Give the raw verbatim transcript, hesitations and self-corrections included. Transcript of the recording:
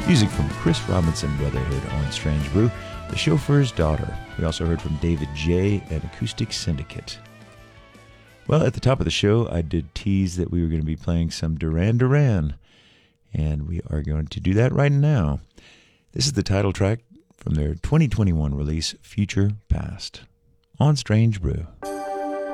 Music from Chris Robinson Brotherhood on Strange Brew, The Chauffeur's Daughter. We also heard from David J. and Acoustic Syndicate. Well, at the top of the show, I did tease that we were going to be playing some Duran Duran, and we are going to do that right now. This is the title track from their twenty twenty-one release, Future Past, on Strange Brew.